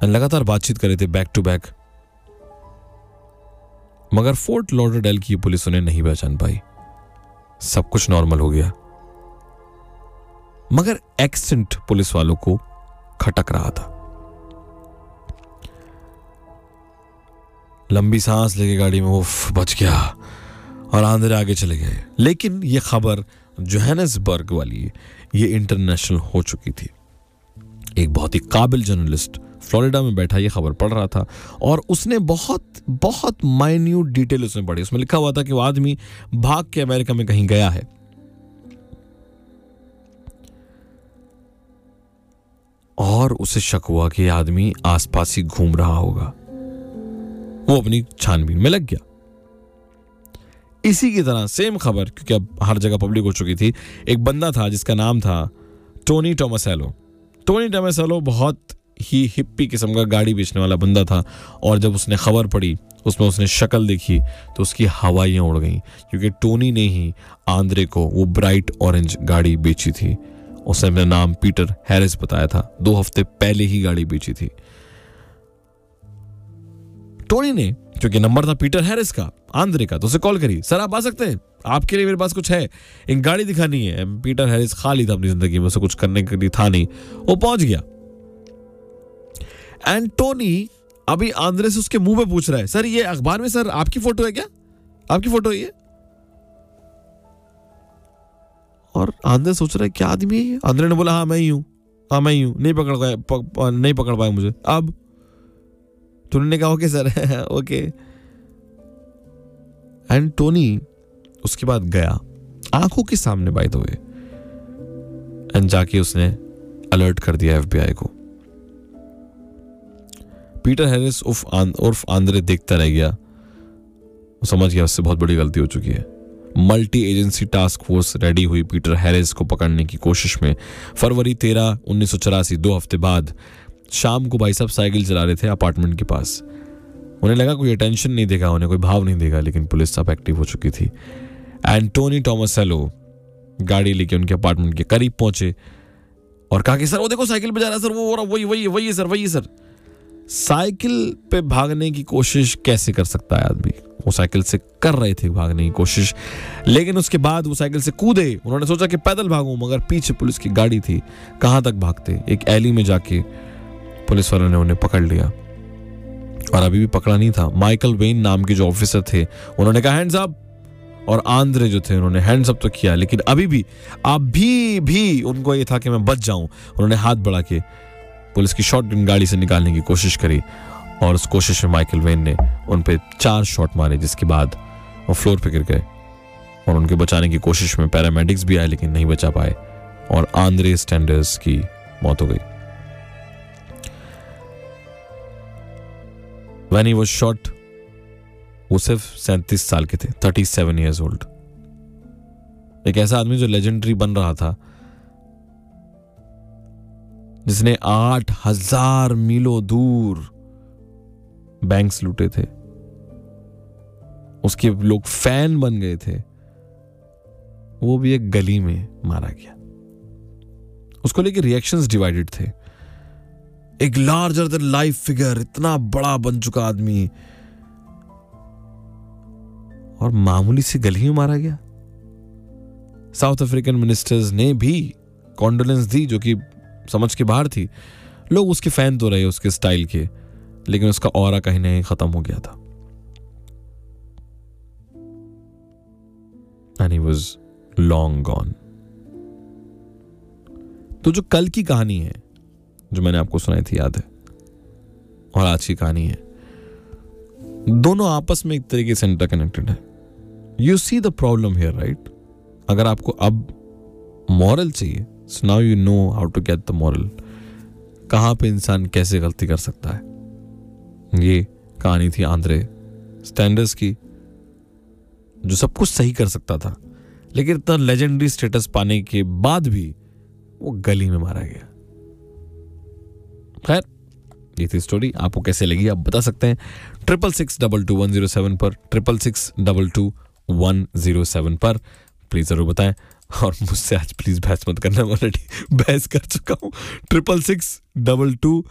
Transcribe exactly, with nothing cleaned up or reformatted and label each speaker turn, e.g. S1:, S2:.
S1: लगातार बातचीत कर रहे थे बैक टू बैक, मगर फोर्ट लॉडरडेल की पुलिस उन्हें नहीं पहचान पाई। सब कुछ नॉर्मल हो गया, मगर एक्सेंट पुलिस वालों को खटक रहा था। लंबी सांस लेके गाड़ी में उफ बच गया और आंध्रे आगे चले गए। लेकिन ये खबर जोहानिसबर्ग वाली ये इंटरनेशनल हो चुकी थी। एक बहुत ही काबिल जर्नलिस्ट फ्लोरिडा में बैठा ये खबर पढ़ रहा था और उसने बहुत बहुत माइन्यूट डिटेल उसने पढ़ी। उसमें लिखा हुआ था कि वो आदमी भाग के अमेरिका में कहीं गया है और उसे शक हुआ कि यह आदमी आसपास ही घूम रहा होगा। वो अपनी छानबीन में लग गया। इसी की तरह सेम खबर, क्योंकि अब हर जगह पब्लिक हो चुकी थी, एक बंदा था जिसका नाम था टोनी टोमासेलो। टोनी टोमासेलो बहुत ही हिप्पी किस्म का गाड़ी बेचने वाला बंदा था और जब उसने खबर पढ़ी, उसमें उसने शक्ल देखी तो उसकी हवाइयां उड़ गईं, क्योंकि टोनी ने ही आंद्रे को वो ब्राइट ऑरेंज गाड़ी बेची थी। उसने अपना नाम पीटर हैरिस बताया था, दो हफ्ते पहले ही गाड़ी बेची थी। टोनी ने, क्योंकि नंबर था पीटर हैरिस का, आंद्रे का, तो उसे कॉल करी, सर आप आ सकते हैं, आपके लिए मेरे पास कुछ है, एक गाड़ी दिखानी है। पीटर हैरिस खाली था अपनी जिंदगी में, उसे कुछ करने के लिए था नहीं। वो पहुंच गया एंड टोनी अभी आंद्रे से उसके मुंह पे पूछ रहा है, सर ये अखबार में सर आपकी फोटो है क्या, आपकी फोटो है ये? और आंद्रे सोच रहा है क्या आदमी है ये? आंद्रे ने बोला हाँ मैं ही हूं, हाँ मैं ही हूं, नहीं पकड़ पाया पक, नहीं पकड़ पाया मुझे। अब टोनी ने कहा okay sir okay. And Tony उसके बाद गया आंखों के सामने बाय द वे एंड जाके उसने अलर्ट कर दिया एफबीआई को। पीटर हैरिस उर्फ आंद्रे देखता रह गया। वो समझ गया उससे बहुत बड़ी गलती हो चुकी है। Multi agency task force ready हुई पीटर हैरिस को पकड़ने की कोशिश में। फरवरी तेरह उन्नीस सौ चौरासी, दो हफ्ते बाद, शाम को भाई साहब साइकिल चला रहे थे अपार्टमेंट के पास। उन्हें लगा कोई अटेंशन नहीं देगा, उन्हें कोई भाव नहीं देगा, लेकिन पुलिस सब एक्टिव हो चुकी थी। एंड टोनी टोमासेलो गाड़ी लेके उनके अपार्टमेंट के करीब पहुंचे और कहा कि सर वो देखो साइकिल पे जा रहा है सर, वो वही वही वही है सर, वही है सर। साइकिल पे भागने की कोशिश कैसे कर सकता है आदमी? वो साइकिल से कर रहे थे भागने की कोशिश, लेकिन उसके बाद वो साइकिल से कूदे। उन्होंने सोचा कि पैदल भागूं, मगर पीछे पुलिस की गाड़ी थी। कहां तक भागते? एक एली में जाके पुलिस वालों ने उन्हें पकड़ लिया और अभी भी पकड़ा नहीं था। माइकल वेन नाम के जो ऑफिसर थे, उन्होंने कहा हैंड्स अप, और आंद्रे जो थे उन्होंने हैंड्स अप तो किया, लेकिन अभी भी अभी भी उनको ये था कि मैं बच जाऊं। उन्होंने हाथ बढ़ा के पुलिस की शॉटगन गाड़ी से निकालने की कोशिश करी और उस कोशिश में माइकल वेन ने उन पे चार शॉट मारे, जिसके बाद वो फ्लोर पे गिर गए और उनके बचाने की कोशिश में पैरामेडिक्स भी आए लेकिन नहीं बचा पाए और आंद्रे स्टैंडर्स की मौत हो गई। When he was shot, वो सिर्फ सैंतीस साल के थे, सैंतीस इयर्स ओल्ड। एक ऐसा आदमी जो लेजेंडरी बन रहा था, जिसने आठ हजार मीलों दूर बैंक्स लूटे थे, उसके लोग फैन बन गए थे, वो भी एक गली में मारा गया। उसको लेके रिएक्शंस डिवाइडेड थे। एक लार्जर देन लाइफ फिगर, इतना बड़ा बन चुका आदमी, और मामूली सी गली में मारा गया। साउथ अफ्रीकन मिनिस्टर्स ने भी कॉन्डोलेंस दी, जो कि समझ के बाहर थी। लोग उसके फैन तो रहे, उसके स्टाइल के, लेकिन उसका ऑरा कहीं ना कहीं खत्म हो गया था। And he was long gone. तो जो कल की कहानी है जो मैंने आपको सुनाई थी, याद है, और आज की कहानी है, दोनों आपस में एक तरीके से इंटरकनेक्टेड है। You see the problem here, right? अगर आपको अब मॉरल चाहिए, so now you know how to get the moral. कहां पे इंसान कैसे गलती कर सकता है। ये कहानी थी आंद्रे स्टैंडर्स की, जो सब कुछ सही कर सकता था, लेकिन इतना लेजेंडरी स्टेटस पाने के बाद भी वो गली में मारा गया। खैर, ये थी स्टोरी। आपको कैसे लगी आप बता सकते हैं triple six double two one zero seven पर, triple six double two one zero seven पर प्लीज जरूर बताएं। और मुझसे आज प्लीज बहस मत करना, मैं ऑलरेडी बहस कर चुका हूं। Triple six double two